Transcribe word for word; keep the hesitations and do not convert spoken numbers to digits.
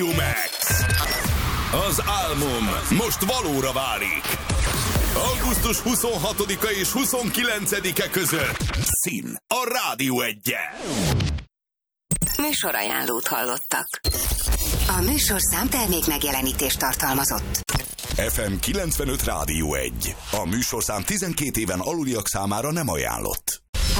Max. Az álmom most valóra válik. augusztus huszonhatodika és huszonkilencedike között Szín a Rádió Egyen. Műsorajánlót hallottak. A műsorszám termék megjelenítést tartalmazott. ef em kilencvenöt Rádió egy. A műsorszám tizenkét éven aluliak számára nem ajánlott.